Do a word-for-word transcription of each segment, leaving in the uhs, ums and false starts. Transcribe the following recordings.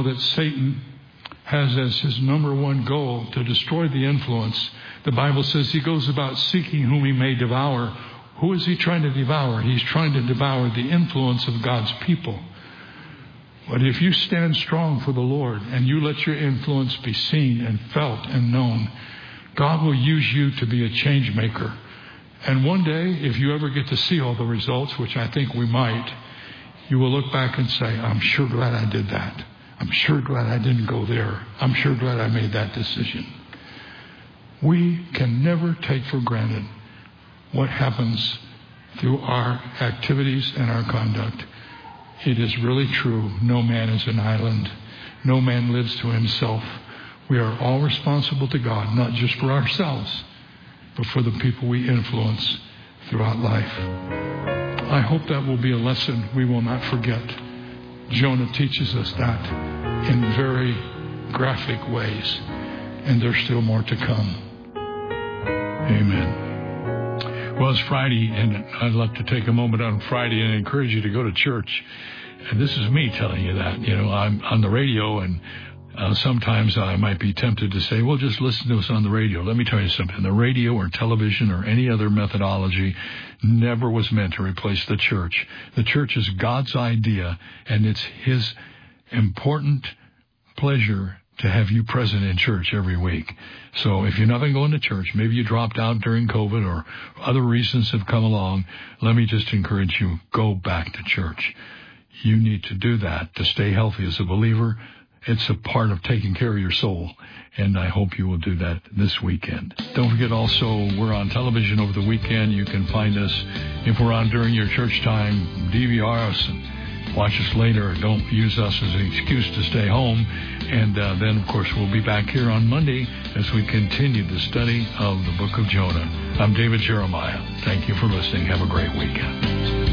know that Satan has as his number one goal to destroy the influence. The Bible says he goes about seeking whom he may devour. Who is he trying to devour? He's trying to devour the influence of God's people. But if you stand strong for the Lord and you let your influence be seen and felt and known, God will use you to be a change maker. And one day, if you ever get to see all the results, which I think we might, you will look back and say, I'm sure glad I did that. I'm sure glad I didn't go there. I'm sure glad I made that decision. We can never take for granted what happens through our activities and our conduct. It is really true. No man is an island. No man lives to himself. We are all responsible to God, not just for ourselves, but for the people we influence throughout life. I hope that will be a lesson we will not forget. Jonah teaches us that in very graphic ways, and there's still more to come. Amen. Well, it's Friday, and I'd like to take a moment on Friday and encourage you to go to church. And this is me telling you that. You know, I'm on the radio, and Uh, sometimes I might be tempted to say, well, just listen to us on the radio. Let me tell you something. The radio or television or any other methodology never was meant to replace the church. The church is God's idea, and it's his important pleasure to have you present in church every week. So if you're not going to go into church, maybe you dropped out during COVID or other reasons have come along, let me just encourage you, go back to church. You need to do that to stay healthy as a believer. It's a part of taking care of your soul, and I hope you will do that this weekend. Don't forget also, we're on television over the weekend. You can find us, if we're on during your church time, D V R us and watch us later. Don't use us as an excuse to stay home. And uh, then, of course, we'll be back here on Monday as we continue the study of the book of Jonah. I'm David Jeremiah. Thank you for listening. Have a great weekend.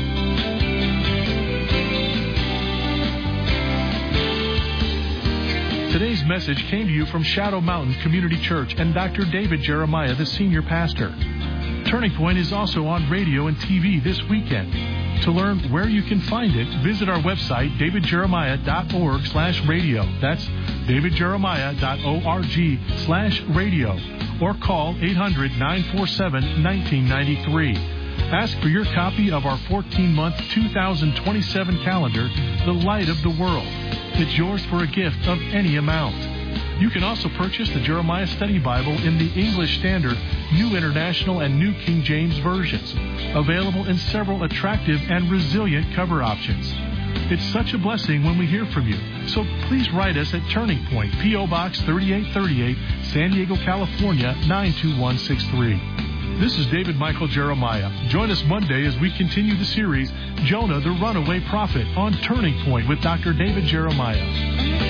Today's message came to you from Shadow Mountain Community Church and Doctor David Jeremiah, the senior pastor. Turning Point is also on radio and T V this weekend. To learn where you can find it, visit our website, david jeremiah dot org slash radio. That's david jeremiah dot org slash radio. Or call eight hundred, nine four seven, nineteen ninety-three. Ask for your copy of our fourteen-month two thousand twenty-seven calendar, The Light of the World. It's yours for a gift of any amount. You can also purchase the Jeremiah Study Bible in the English Standard, New International, and New King James versions, available in several attractive and resilient cover options. It's such a blessing when we hear from you. So please write us at Turning Point, P O Box thirty-eight thirty-eight, San Diego, California, nine two one six three. This is David Michael Jeremiah. Join us Monday as we continue the series, Jonah the Runaway Prophet, on Turning Point with Doctor David Jeremiah.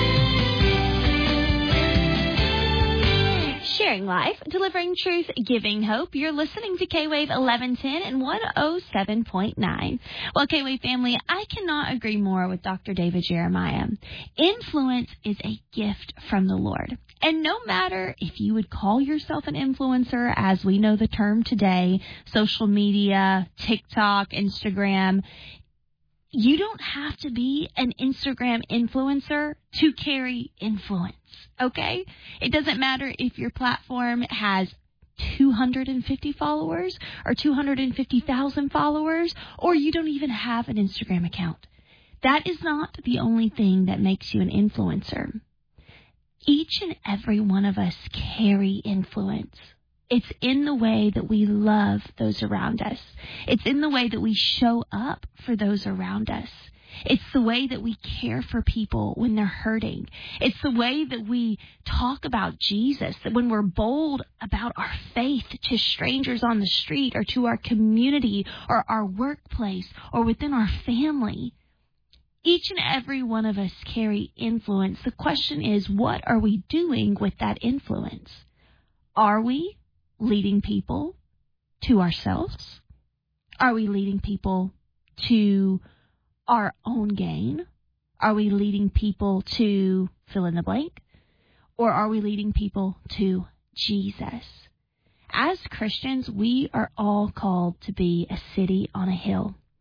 Sharing life, delivering truth, giving hope. You're listening to K-Wave eleven ten and one oh seven point nine. Well, K-Wave family, I cannot agree more with Doctor David Jeremiah. Influence is a gift from the Lord. And no matter if you would call yourself an influencer, as we know the term today, social media, TikTok, Instagram, you don't have to be an Instagram influencer to carry influence, okay? It doesn't matter if your platform has two hundred fifty followers or two hundred fifty thousand followers, or you don't even have an Instagram account. That is not the only thing that makes you an influencer. Each and every one of us carry influence. It's in the way that we love those around us. It's in the way that we show up for those around us. It's the way that we care for people when they're hurting. It's the way that we talk about Jesus, that when we're bold about our faith to strangers on the street or to our community or our workplace or within our family. Each and every one of us carry influence. The question is, what are we doing with that influence? Are we leading people to ourselves? Are we leading people to our own gain? Are we leading people to fill in the blank? Or are we leading people to Jesus? As Christians, we are all called to be a city on a hill.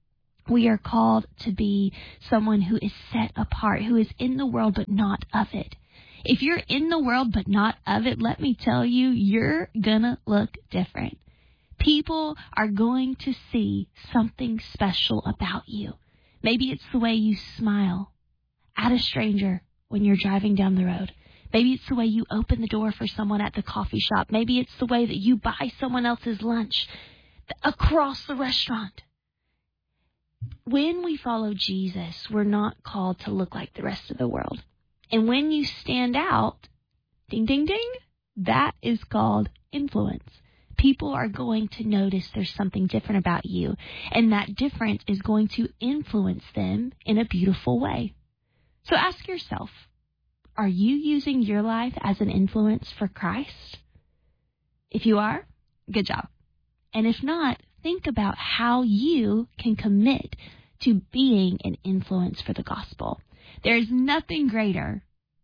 We are called to be someone who is set apart, who is in the world but not of it. If you're in the world but not of it, let me tell you, you're going to look different. People are going to see something special about you. Maybe it's the way you smile at a stranger when you're driving down the road. Maybe it's the way you open the door for someone at the coffee shop. Maybe it's the way that you buy someone else's lunch across the restaurant. When we follow Jesus, we're not called to look like the rest of the world. And when you stand out, ding, ding, ding, that is called influence. People are going to notice there's something different about you, and that difference is going to influence them in a beautiful way. So ask yourself, are you using your life as an influence for Christ? If you are, good job. And if not, think about how you can commit to being an influence for the gospel. There's nothing greater,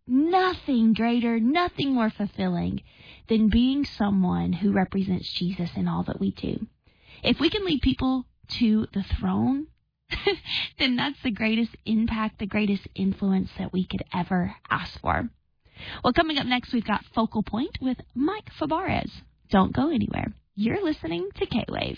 nothing greater, nothing more fulfilling than being someone who represents Jesus in all that we do. If we can lead people to the throne, then that's the greatest impact, the greatest influence that we could ever ask for. Well, coming up next, we've got Focal Point with Mike Fabarez. Don't go anywhere. You're listening to K-Wave.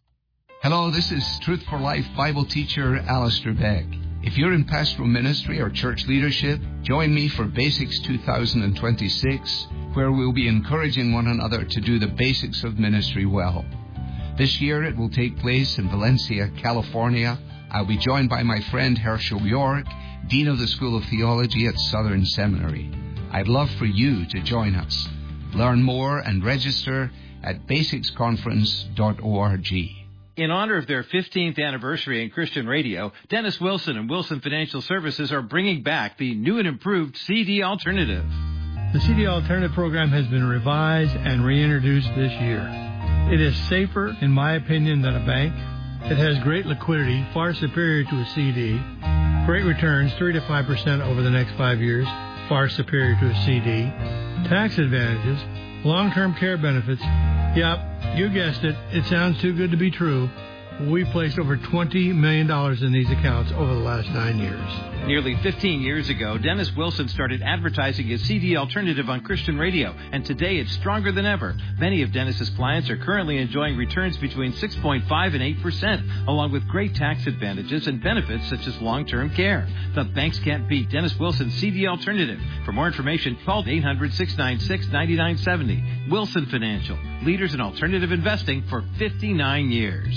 Hello, this is Truth for Life Bible teacher Alistair Beck. If you're in pastoral ministry or church leadership, join me for Basics two thousand twenty-six, where we'll be encouraging one another to do the basics of ministry well. This year it will take place in Valencia, California. I'll be joined by my friend Herschel York, Dean of the School of Theology at Southern Seminary. I'd love for you to join us. Learn more and register at basics conference dot org. In honor of their fifteenth anniversary in Christian radio, Dennis Wilson and Wilson Financial Services are bringing back the new and improved C D Alternative. The C D Alternative program has been revised and reintroduced this year. It is safer, in my opinion, than a bank. It has great liquidity, far superior to a C D. Great returns, three to five percent over the next five years, far superior to a C D. Tax advantages, long-term care benefits. Yep, you guessed it. It sounds too good to be true. We placed over twenty million dollars in these accounts over the last nine years. Nearly fifteen years ago, Dennis Wilson started advertising his C D Alternative on Christian radio, and today it's stronger than ever. Many of Dennis's clients are currently enjoying returns between six point five and eight percent, along with great tax advantages and benefits such as long-term care. The banks can't beat Dennis Wilson's C D Alternative. For more information, call eight hundred, six nine six, nine nine seven zero. Wilson Financial, leaders in alternative investing for fifty-nine years.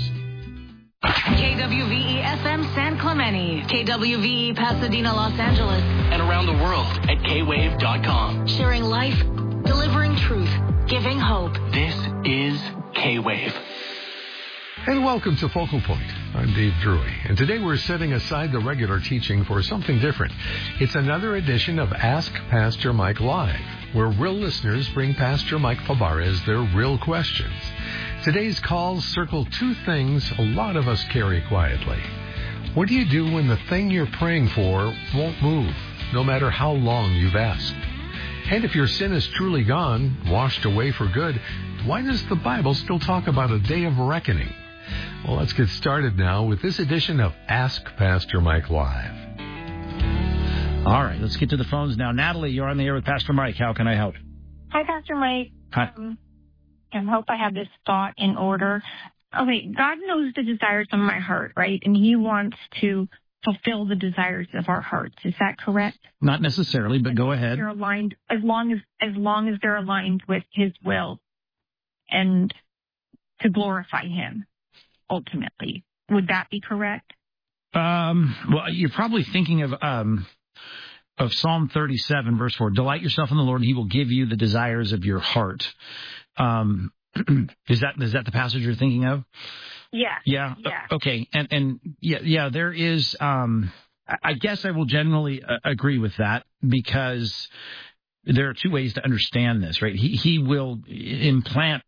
K W V E F M San Clemente, K W V E Pasadena, Los Angeles, and around the world at K wave dot com. Sharing life, delivering truth, giving hope. This is K-Wave. And welcome to Focal Point. I'm Dave Drury, and today we're setting aside the regular teaching for something different. It's another edition of Ask Pastor Mike Live, where real listeners bring Pastor Mike Fabarez their real questions. Today's calls circle two things a lot of us carry quietly. What do you do when the thing you're praying for won't move, no matter how long you've asked? And if your sin is truly gone, washed away for good, why does the Bible still talk about a day of reckoning? Well, let's get started now with this edition of Ask Pastor Mike Live. All right, let's get to the phones now. Natalie, you're on the air with Pastor Mike. How can I help? Hi, Pastor Mike. Hi. Um, I hope I have this thought in order. Okay, God knows the desires of my heart, right? And He wants to fulfill the desires of our hearts. Is that correct? Not necessarily, but go ahead. They're aligned as long as as long as they're aligned with His will and to glorify Him ultimately. Would that be correct? Um, well, you're probably thinking of um, of Psalm thirty-seven, verse four. Delight yourself in the Lord, and He will give you the desires of your heart. Um, is that is that the passage you're thinking of? Yeah. Yeah. Yeah. Okay. And and yeah, yeah. There is. Um, I guess I will generally uh, agree with that, because there are two ways to understand this, right? He he will implant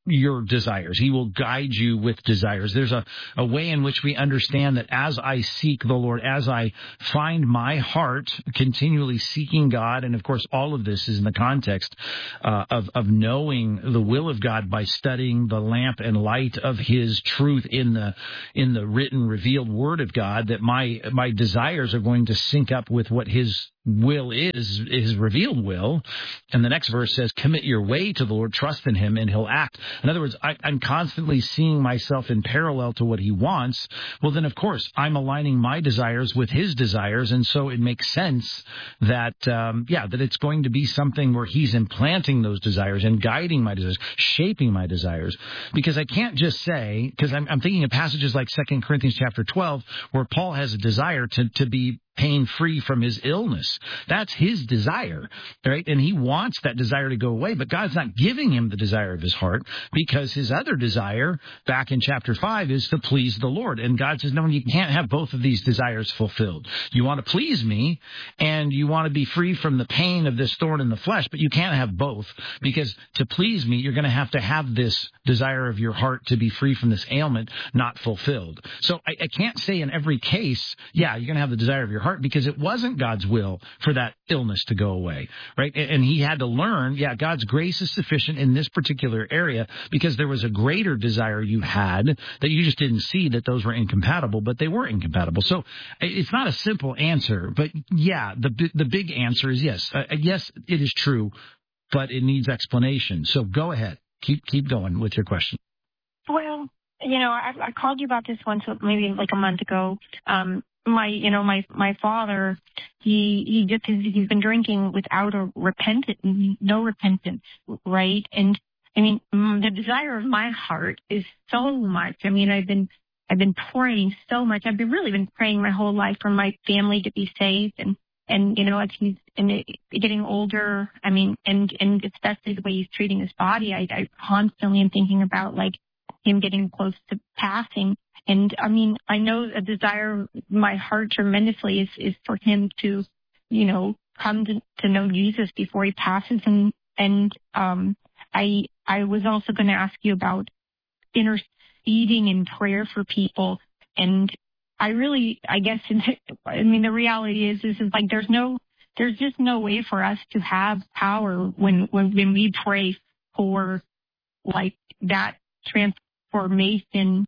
your desires. He will guide you with desires. There's a, a way in which we understand that as I seek the Lord, as I find my heart continually seeking God, and of course all of this is in the context uh, of, of knowing the will of God by studying the lamp and light of His truth in the in the written, revealed Word of God, that my my desires are going to sync up with what His will is, His revealed will. And the next verse says, commit your way to the Lord, trust in Him, and He'll act. In other words, I, I'm constantly seeing myself in parallel to what He wants. Well, then, of course, I'm aligning my desires with His desires, and so it makes sense that, um, yeah, that it's going to be something where He's implanting those desires and guiding my desires, shaping my desires. Because I can't just say, because I'm, I'm thinking of passages like Second Corinthians chapter twelve, where Paul has a desire to, to be pain-free from his illness. That's his desire, right? And he wants that desire to go away, but God's not giving him the desire of his heart, because his other desire, back in chapter five, is to please the Lord. And God says, no, you can't have both of these desires fulfilled. You want to please me, and you want to be free from the pain of this thorn in the flesh, but you can't have both, because to please me, you're going to have to have this desire of your heart to be free from this ailment not fulfilled. So I, I can't say in every case, yeah, you're going to have the desire of your heart, because it wasn't God's will for that illness to go away, right? And he had to learn, yeah, God's grace is sufficient in this particular area, because there was a greater desire you had that you just didn't see that those were incompatible, but they were incompatible. So it's not a simple answer, but yeah, the the big answer is yes. Uh, yes, it is true, but it needs explanation. So go ahead. Keep keep going with your question. Well, you know, I, I called you about this once, maybe like a month ago. Um, my, you know, my, my father, he, he just, he's been drinking without a repentance, no repentance, right? And I mean, the desire of my heart is so much. I mean, I've been, I've been praying so much. I've been really been praying my whole life for my family to be saved. And, and, you know, as he's and it, getting older, I mean, and, and especially the way he's treating his body, I, I constantly am thinking about like him getting close to passing. And I mean, I know a desire in my heart tremendously is, is for him to, you know, come to, to know Jesus before he passes. And, and, um, I, I was also going to ask you about interceding in prayer for people. And I really, I guess, I mean, the reality is, is, is like, there's no, there's just no way for us to have power when, when, when we pray for like that transformation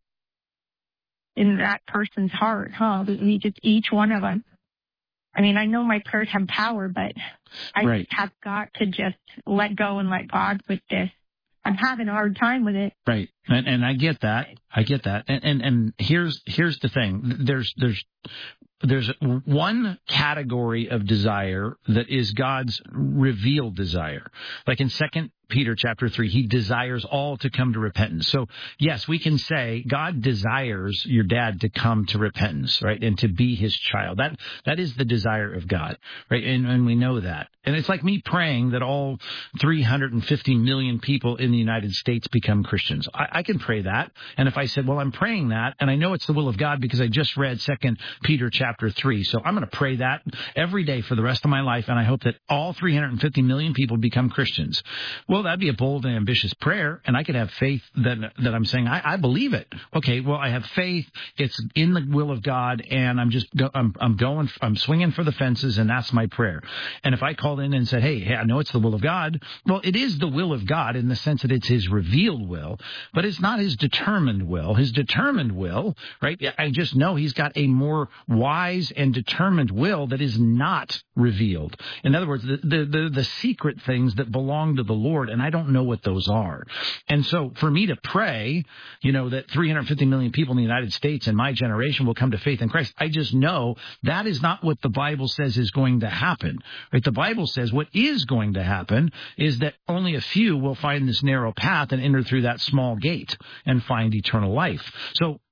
in that person's heart, huh? We just, each one of us. I mean, I know my prayers have power, but I right. have got to just let go and let God with this. I'm having a hard time with it. Right. And, and I get that. I get that. And, and, and here's, here's the thing. There's, there's, there's one category of desire that is God's revealed desire. Like in Second Peter chapter three, he desires all to come to repentance. So yes, we can say God desires your dad to come to repentance, right? And to be his child. That, that is the desire of God, right? And, and we know that. And it's like me praying that all three hundred fifty million people in the United States become Christians. I, I can pray that. And if I said, well, I'm praying that, and I know it's the will of God because I just read Second Peter chapter three. So I'm going to pray that every day for the rest of my life. And I hope that all three hundred fifty million people become Christians. Well, that'd be a bold and ambitious prayer, and I could have faith that that I'm saying I, I believe it. Okay, well, I have faith; it's in the will of God, and I'm just go, I'm I'm going I'm swinging for the fences, and that's my prayer. And if I called in and said, "Hey, hey, I know it's the will of God," well, it is the will of God in the sense that it's His revealed will, but it's not His determined will. His determined will, right? I just know He's got a more wise and determined will that is not revealed. In other words, the the the, the secret things that belong to the Lord, and I don't know what those are. And so for me to pray, you know, that three hundred fifty million people in the United States in my generation will come to faith in Christ, I just know that is not what the Bible says is going to happen. Right? The Bible says what is going to happen is that only a few will find this narrow path and enter through that small gate and find eternal life. So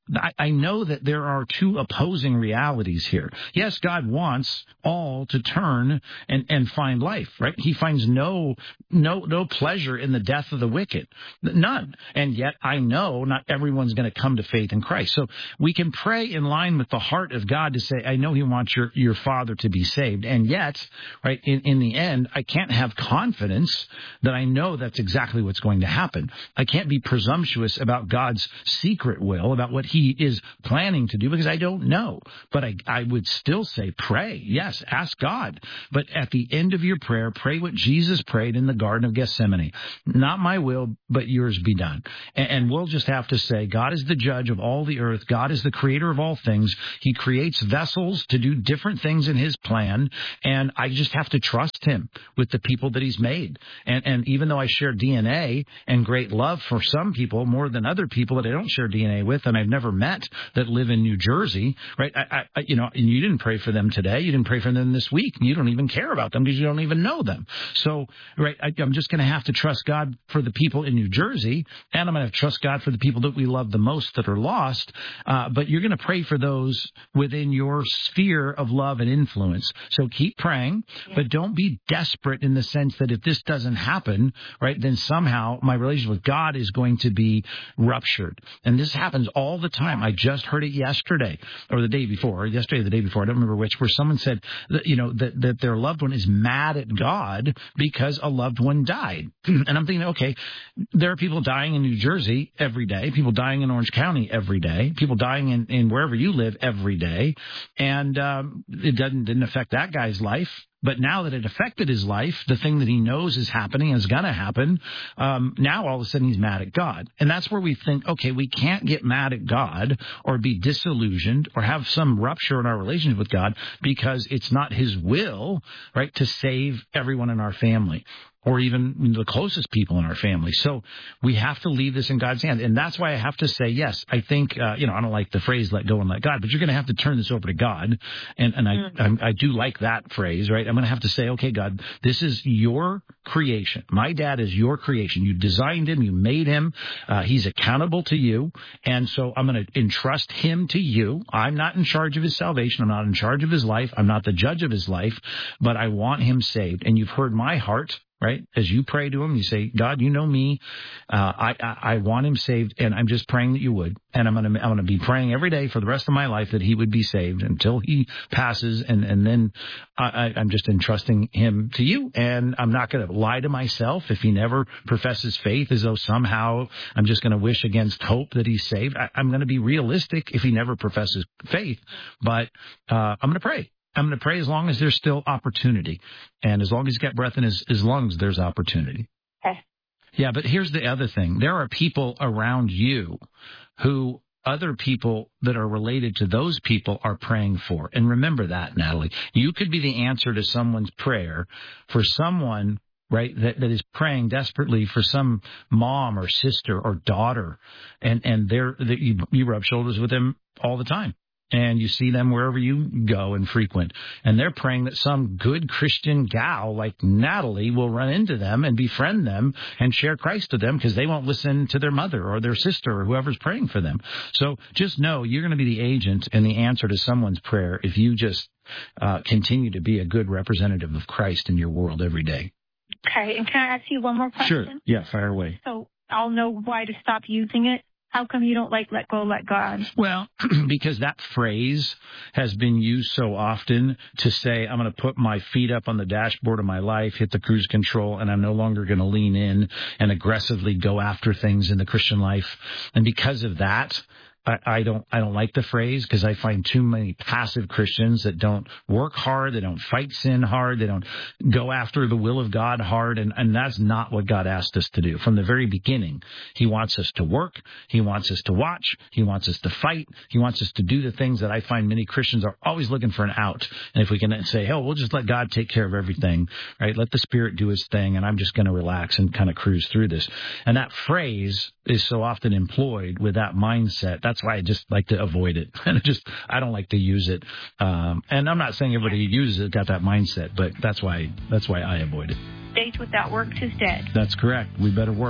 I, I know that there are two opposing realities here. Yes, God wants all to turn and, and find life, right? He finds no no no pleasure in the death of the wicked, none. And yet I know not everyone's going to come to faith in Christ. So we can pray in line with the heart of God to say, I know He wants your, your father to be saved. And yet, right, in, in the end, I can't have confidence that I know that's exactly what's going to happen. I can't be presumptuous about God's secret will, about what He is planning to do, because I don't know. But I, I would still say pray. Yes, ask God. But at the end of your prayer, pray what Jesus prayed in the Garden of Gethsemane. Not my will, but yours be done. And, and we'll just have to say, God is the judge of all the earth. God is the creator of all things. He creates vessels to do different things in His plan. And I just have to trust Him with the people that He's made. And, and even though I share D N A and great love for some people more than other people that I don't share D N A with and I've never met that live in New Jersey, right? I, I, you know, and you didn't pray for them today. You didn't pray for them this week. You don't even care about them because you don't even know them. So, right, I, I'm just going to have to trust God for the people in New Jersey, and I'm going to trust God for the people that we love the most that are lost. Uh, but you're going to pray for those within your sphere of love and influence. So keep praying, but don't be desperate in the sense that if this doesn't happen, right, then somehow my relationship with God is going to be ruptured. And this happens all the time. I just heard it yesterday or the day before, or yesterday or the day before, I don't remember which, where someone said that, you know, that, that their loved one is mad at God because a loved one died. And I'm thinking, okay, there are people dying in New Jersey every day, people dying in Orange County every day, people dying in, in wherever you live every day. And um, it doesn't didn't affect that guy's life. But now that it affected his life, the thing that he knows is happening is going to happen, um, now all of a sudden he's mad at God. And that's where we think, okay, we can't get mad at God or be disillusioned or have some rupture in our relationship with God because it's not His will, right, to save everyone in our family, or even the closest people in our family. So we have to leave this in God's hands. And that's why I have to say, yes, I think, uh, you know, I don't like the phrase, let go and let God, but you're going to have to turn this over to God. And, and I, mm-hmm. I, I do like that phrase, right? I'm going to have to say, okay, God, this is your creation. My dad is your creation. You designed him. You made him. Uh, he's accountable to you. And so I'm going to entrust him to you. I'm not in charge of his salvation. I'm not in charge of his life. I'm not the judge of his life, but I want him saved. And you've heard my heart. Right? As you pray to Him, you say, God, you know me. Uh, I, I, I want him saved, and I'm just praying that you would. And I'm going to I'm going to be praying every day for the rest of my life that he would be saved until he passes. And, and then I, I'm just entrusting him to you. And I'm not going to lie to myself if he never professes faith as though somehow I'm just going to wish against hope that he's saved. I, I'm going to be realistic if he never professes faith. But uh, I'm going to pray. I'm going to pray as long as there's still opportunity. And as long as he's got breath in his, his lungs, there's opportunity. Okay. Yeah, but here's the other thing. There are people around you who other people that are related to those people are praying for. And remember that, Natalie. You could be the answer to someone's prayer for someone, right, that, that is praying desperately for some mom or sister or daughter. And, and they're, that you, you rub shoulders with them all the time. And you see them wherever you go and frequent. And they're praying that some good Christian gal like Natalie will run into them and befriend them and share Christ to them because they won't listen to their mother or their sister or whoever's praying for them. So just know you're going to be the agent and the answer to someone's prayer if you just uh, continue to be a good representative of Christ in your world every day. Okay. And can I ask you one more question? Sure. Yeah, fire away. So I'll know why to stop using it. How come you don't like let go, let God? Well, because that phrase has been used so often to say, I'm going to put my feet up on the dashboard of my life, hit the cruise control, and I'm no longer going to lean in and aggressively go after things in the Christian life. And because of that, I, I don't I don't like the phrase because I find too many passive Christians that don't work hard, they don't fight sin hard, they don't go after the will of God hard, and, and that's not what God asked us to do. From the very beginning, He wants us to work, He wants us to watch, He wants us to fight, He wants us to do the things that I find many Christians are always looking for an out. And if we can say, oh, we'll just let God take care of everything, right? Let the Spirit do His thing, and I'm just going to relax and kind of cruise through this. And that phrase is so often employed with that mindset. That's why I just like to avoid it. And just, I don't like to use it. Um, and I'm not saying everybody who uses it got that mindset, but that's why, that's why I avoid it. Faith without works is dead. That's correct. We better work.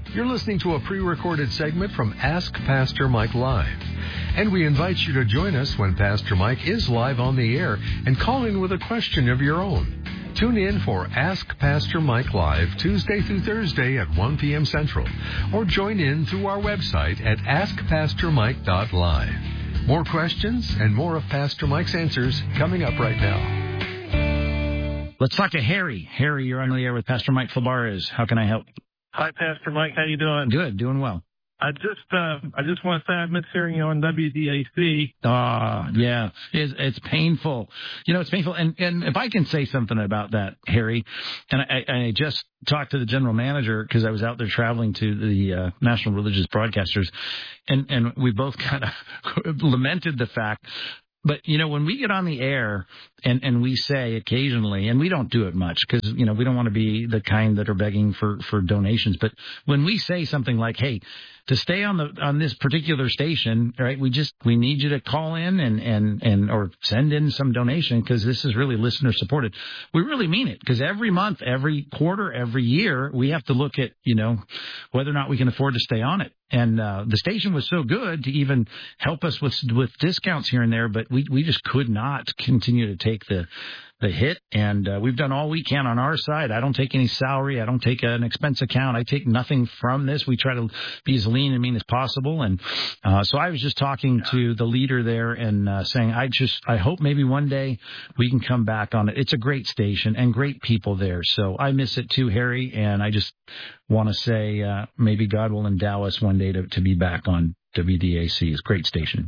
You're listening to a pre-recorded segment from Ask Pastor Mike Live. And we invite you to join us when Pastor Mike is live on the air and call in with a question of your own. Tune in for Ask Pastor Mike Live Tuesday through Thursday at one p.m. Central, or join in through our website at ask pastor mike dot live. More questions and more of Pastor Mike's answers coming up right now. Let's talk to Harry. Harry, you're on the air with Pastor Mike Flabares. How can I help? Hi, Pastor Mike. How you doing? Good, doing well. I just, uh, I just want to say I miss hearing you on W D A C. Ah, yeah, it's, it's painful. You know, it's painful. And, and if I can say something about that, Harry, and I, I just talked to the general manager because I was out there traveling to the uh, National Religious Broadcasters, and, and we both kind of lamented the fact. But, you know, when we get on the air and, and we say occasionally, and we don't do it much because, you know, we don't want to be the kind that are begging for, for donations. But when we say something like, hey, to stay on the on this particular station, right, we just we need you to call in and, and, and or send in some donation because this is really listener supported. We really mean it because every month, every quarter, every year, we have to look at, you know, whether or not we can afford to stay on it. And uh, the station was so good to even help us with with discounts here and there, but we, we just could not continue to take the the hit. And uh, we've done all we can on our side. I don't take any salary. I don't take an expense account. I take nothing from this. We try to be as lean and mean as possible. And uh, so I was just talking to the leader there and uh, saying, I just I hope maybe one day we can come back on it. It's a great station and great people there. So I miss it too, Harry. And I just want to say uh, maybe God will endow us one day to, to be back on W D A C. It's a great station.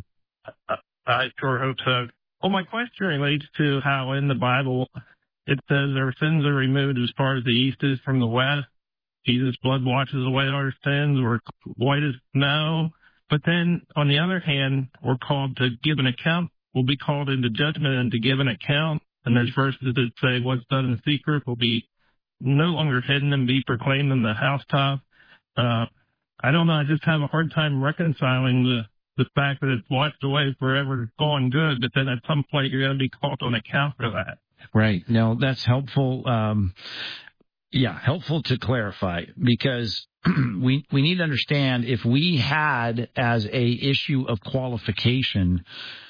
I sure hope so. Well, my question relates to how in the Bible it says our sins are removed as far as the east is from the west. Jesus' blood washes away our sins. We're white as snow. But then, on the other hand, we're called to give an account. We'll be called into judgment and to give an account. And there's verses that say what's done in secret will be no longer hidden and be proclaimed in the housetop. Uh, I don't know. I just have a hard time reconciling the the fact that it's washed away forever, going good, but then at some point you're going to be called on account for that. Right. No, that's helpful. Um, yeah, helpful to clarify because we we need to understand if we had as a issue of qualification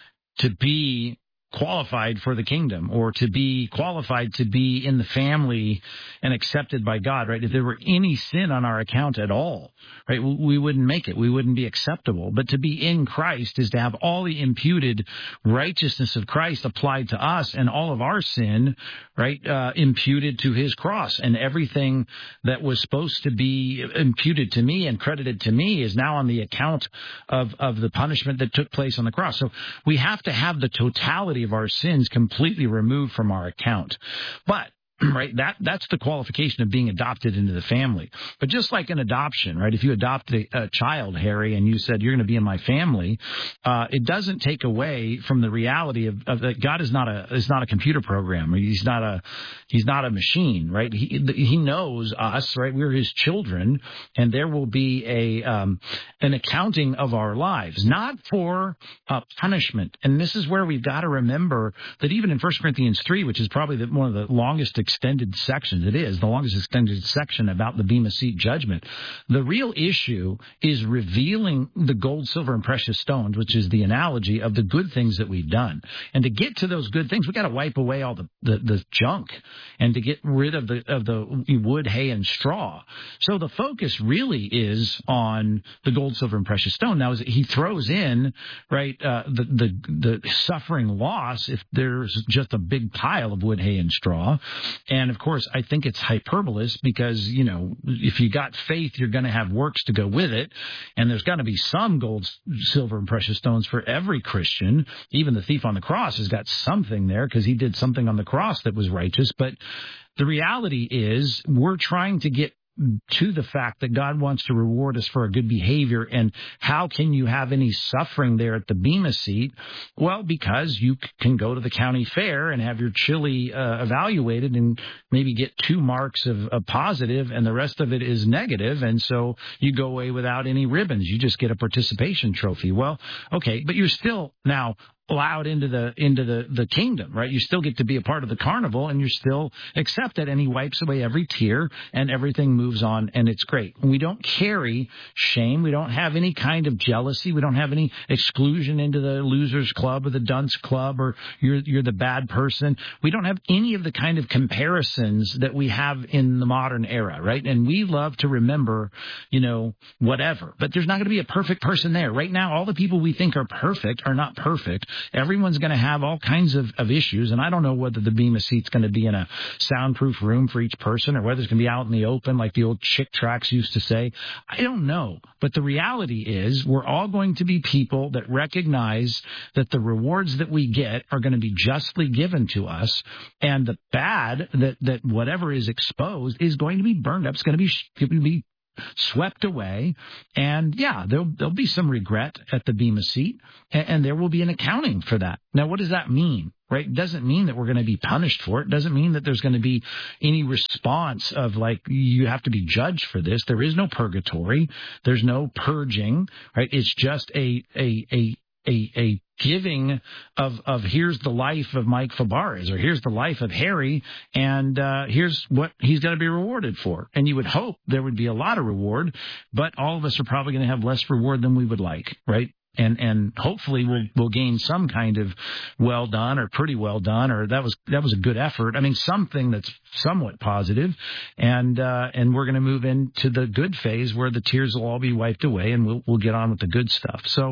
to be qualified for the kingdom or to be qualified to be in the family and accepted by God, right? If there were any sin on our account at all, right, we wouldn't make it. We wouldn't be acceptable. But to be in Christ is to have all the imputed righteousness of Christ applied to us and all of our sin, right, uh, imputed to his cross. And everything that was supposed to be imputed to me and credited to me is now on the account of, of the punishment that took place on the cross. So we have to have the totality of our sins completely removed from our account. But right, that that's the qualification of being adopted into the family. But just like an adoption, right, if you adopt a, a child, Harry, and you said you're going to be in my family, uh, it doesn't take away from the reality of, of that God is not a is not a computer program. He's not a he's not a machine, right? He he knows us, right? We're his children, and there will be a um, an accounting of our lives, not for uh, punishment. And this is where we've got to remember that even in First Corinthians three, which is probably the, one of the longest extended sections, it is the longest extended section about the Bema Seat judgment. The real issue is revealing the gold, silver, and precious stones, which is the analogy of the good things that we've done. And to get to those good things, we got to wipe away all the, the, the junk and to get rid of the of the wood, hay, and straw. So the focus really is on the gold, silver, and precious stone. Now, he throws in, right, uh, the, the the suffering loss if there's just a big pile of wood, hay, and straw. And, of course, I think it's hyperbole because, you know, if you got faith, you're going to have works to go with it. And there's got to be some gold, silver, and precious stones for every Christian. Even the thief on the cross has got something there because he did something on the cross that was righteous. But the reality is we're trying to get to the fact that God wants to reward us for our good behavior. And how can you have any suffering there at the Bema Seat? Well, because you can go to the county fair and have your chili uh, evaluated and maybe get two marks of, of positive and the rest of it is negative. And so you go away without any ribbons. You just get a participation trophy. Well, okay, but you're still now allowed into the into the, the kingdom, right? You still get to be a part of the carnival, and you're still accepted. And he wipes away every tear, and everything moves on, and it's great. We don't carry shame. We don't have any kind of jealousy. We don't have any exclusion into the losers club or the dunce club, or you're you're the bad person. We don't have any of the kind of comparisons that we have in the modern era, right? And we love to remember, you know, whatever. But there's not going to be a perfect person there. Right now, all the people we think are perfect are not perfect. Everyone's going to have all kinds of, of issues, and I don't know whether the Bema Seat's going to be in a soundproof room for each person or whether it's going to be out in the open like the old Chick Tracts used to say. I don't know. But the reality is we're all going to be people that recognize that the rewards that we get are going to be justly given to us, and the bad, that, that whatever is exposed, is going to be burned up. It's going to be, going to be swept away. And yeah, there'll, there'll be some regret at the Bema Seat, and, and there will be an accounting for that. Now, what does that mean? Right? It doesn't mean that we're going to be punished for it. It doesn't mean that there's going to be any response of like, you have to be judged for this. There is no purgatory. There's no purging, right? It's just a, a, a, a, a giving of, of here's the life of Mike Fabarez, or here's the life of Harry, and uh, here's what he's going to be rewarded for. And you would hope there would be a lot of reward, but all of us are probably going to have less reward than we would like, right? And and hopefully we'll we'll gain some kind of well done, or pretty well done, or that was that was a good effort. I mean, something that's somewhat positive, and uh, and we're going to move into the good phase where the tears will all be wiped away, and we'll we'll get on with the good stuff. So,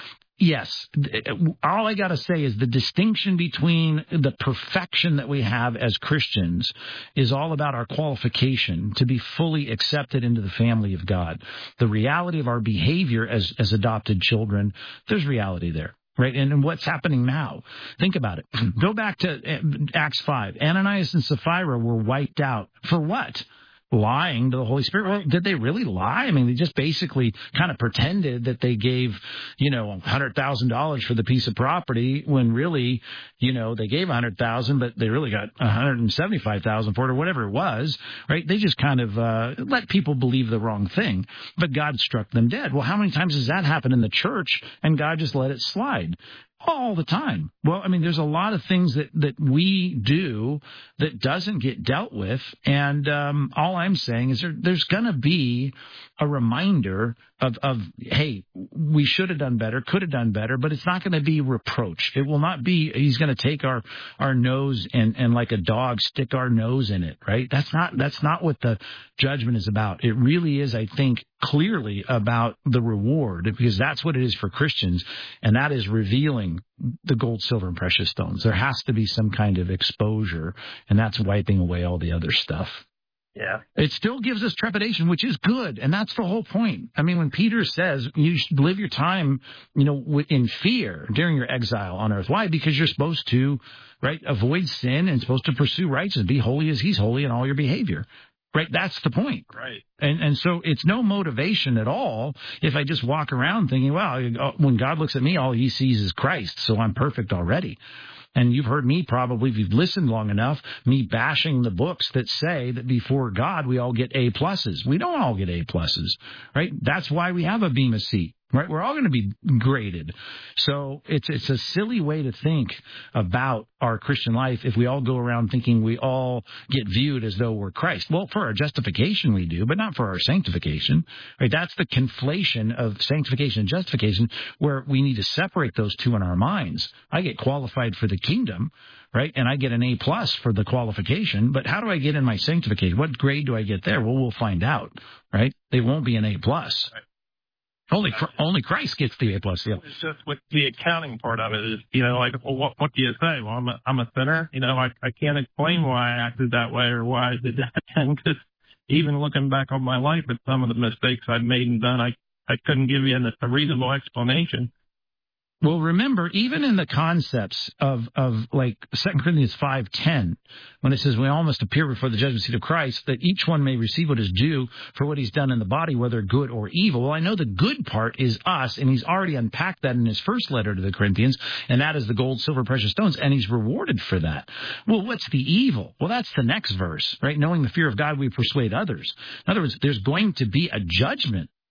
yes, all I got to say is the distinction between the perfection that we have as Christians is all about our qualification to be fully accepted into the family of God. The reality of our behavior as, as adopted children, there's reality there. Right, and, and what's happening now? Think about it. Go back to Acts five. Ananias and Sapphira were wiped out. For what? Lying to the Holy Spirit. Well, did they really lie? I mean, they just basically kind of pretended that they gave, you know, one hundred thousand dollars for the piece of property when really, you know, they gave one hundred thousand dollars, but they really got one hundred seventy-five thousand dollars for it, or whatever it was, right? They just kind of uh, let people believe the wrong thing, but God struck them dead. Well, how many times has that happened in the church, and God just let it slide? All the time. Well, I mean, there's a lot of things that, that we do that doesn't get dealt with. And um, all I'm saying is there, there's going to be a reminder of, of, hey, we should have done better, could have done better, but it's not going to be reproach. It will not be, he's going to take our, our nose and, and like a dog stick our nose in it, right? That's not, that's not what the judgment is about. It really is, I think, clearly about the reward, because that's what it is for Christians, and that is revealing the gold, silver, and precious stones. There has to be some kind of exposure, and that's wiping away all the other stuff. Yeah. It still gives us trepidation, which is good, and that's the whole point. I mean, when Peter says you should live your time, you know, in fear during your exile on earth. Why? Because you're supposed to, right, avoid sin and supposed to pursue righteousness, be holy as he's holy in all your behavior. Right, that's the point. Right. And and so it's no motivation at all if I just walk around thinking, well, when God looks at me, all he sees is Christ, so I'm perfect already. And you've heard me probably, if you've listened long enough, me bashing the books that say that before God we all get A pluses. We don't all get A pluses, right? That's why we have a Bema Seat. Right, we're all going to be graded. So it's it's a silly way to think about our Christian life if we all go around thinking we all get viewed as though we're Christ. Well, for our justification we do, but not for our sanctification. Right, that's the conflation of sanctification and justification, where we need to separate those two in our minds. I get qualified for the kingdom, right, and I get an A plus for the qualification. But how do I get in my sanctification? What grade do I get there? Well, we'll find out. Right, it won't be an A plus. Right. Only only Christ gets the A plus. Yeah. It's just with the accounting part of it is, you know, like, well, what, what do you say? Well, I'm a, I'm a sinner. You know, I, I can't explain why I acted that way or why I did that. And because even looking back on my life at some of the mistakes I've made and done, I, I couldn't give you a reasonable explanation. Well, remember, even in the concepts of, of like Second Corinthians five ten, when it says we all must appear before the judgment seat of Christ, that each one may receive what is due for what he's done in the body, whether good or evil. Well, I know the good part is us, and he's already unpacked that in his first letter to the Corinthians, and that is the gold, silver, precious stones, and he's rewarded for that. Well, what's the evil? Well, that's the next verse, right? Knowing the fear of God, we persuade others. In other words, there's going to be a judgment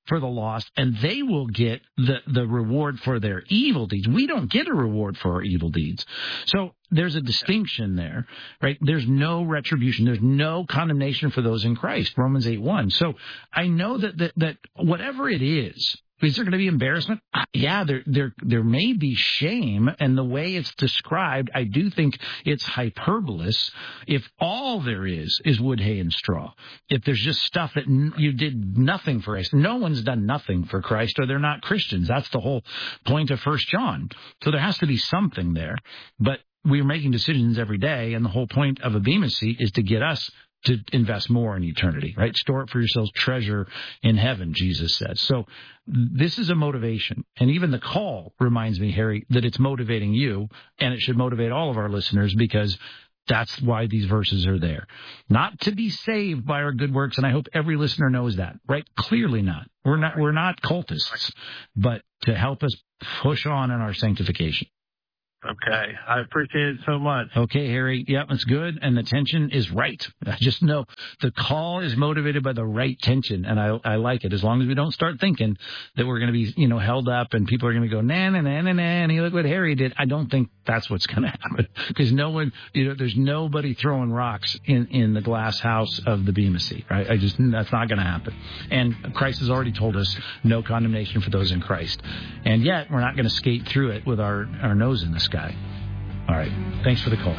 for the lost, and they will get the, the reward for their evil deeds. We don't get a reward for our evil deeds. So there's a distinction there, right? There's no retribution. There's no condemnation for those in Christ, Romans eight one. So I know that, that, that whatever it is, is there going to be embarrassment? Yeah, there, there, there may be shame, and the way it's described, I do think it's hyperbolous. If all there is is wood, hay, and straw, if there's just stuff that n- you did nothing for Christ, no one's done nothing for Christ, or they're not Christians. That's the whole point of First John. So there has to be something there, but we're making decisions every day, and the whole point of a Bema seat is to get us to invest more in eternity, right? Store up for yourselves treasure in heaven, Jesus says. So this is a motivation. And even the call reminds me, Harry, that it's motivating you, and it should motivate all of our listeners, because that's why these verses are there. Not to be saved by our good works, and I hope every listener knows that, right? Clearly not. We're not, we're not cultists, but to help us push on in our sanctification. Okay. I appreciate it so much. Okay, Harry. Yep, that's good. And the tension is right. I just know the call is motivated by the right tension, and I I like it. As long as we don't start thinking that we're going to be, you know, held up and people are going to go, na, na, na, na, na, and look what Harry did. I don't think that's what's going to happen, because no one, you know, there's nobody throwing rocks in, in the glass house of the Bema seat, right? I just, that's not going to happen. And Christ has already told us no condemnation for those in Christ. And yet we're not going to skate through it with our, our nose in the sky. All right. Thanks for the call.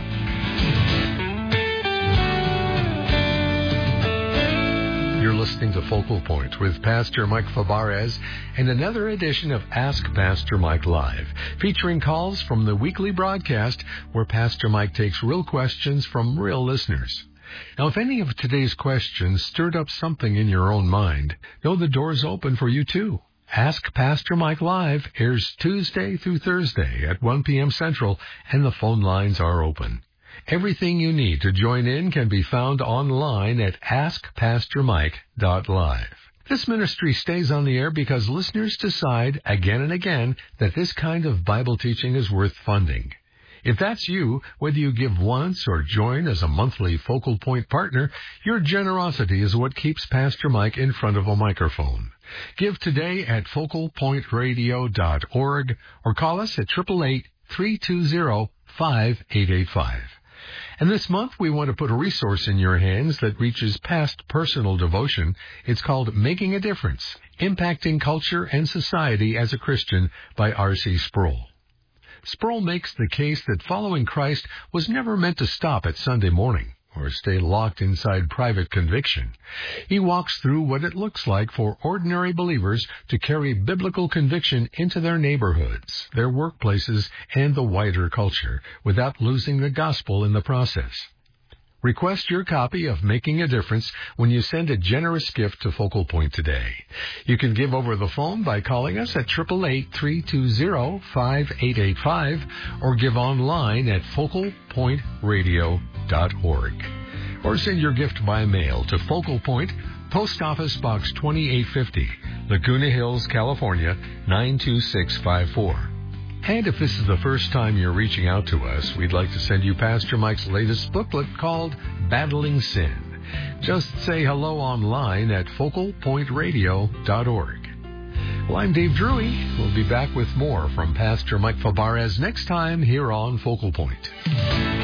You're listening to Focal Point with Pastor Mike Fabarez and another edition of Ask Pastor Mike Live, featuring calls from the weekly broadcast where Pastor Mike takes real questions from real listeners. Now, if any of today's questions stirred up something in your own mind, know the door's open for you too. Ask Pastor Mike Live airs Tuesday through Thursday at one p.m. Central, and the phone lines are open. Everything you need to join in can be found online at ask pastor mike dot live. This ministry stays on the air because listeners decide again and again that this kind of Bible teaching is worth funding. If that's you, whether you give once or join as a monthly Focal Point partner, your generosity is what keeps Pastor Mike in front of a microphone. Give today at focal point radio dot org or call us at eight eight eight, three two zero, five eight eight five. And this month we want to put a resource in your hands that reaches past personal devotion. It's called Making a Difference, Impacting Culture and Society as a Christian by R C Sproul. Sproul makes the case that following Christ was never meant to stop at Sunday morning or stay locked inside private conviction. He walks through what it looks like for ordinary believers to carry biblical conviction into their neighborhoods, their workplaces, and the wider culture without losing the gospel in the process. Request your copy of Making a Difference when you send a generous gift to Focal Point today. You can give over the phone by calling us at eight eight eight, three two zero, five eight eight five or give online at focal point radio dot org. Or send your gift by mail to Focal Point, Post Office Box twenty-eight fifty, Laguna Hills, California, nine two six five four. And if this is the first time you're reaching out to us, we'd like to send you Pastor Mike's latest booklet called Battling Sin. Just say hello online at focal point radio dot org. Well, I'm Dave Drury. We'll be back with more from Pastor Mike Fabarez next time here on Focal Point.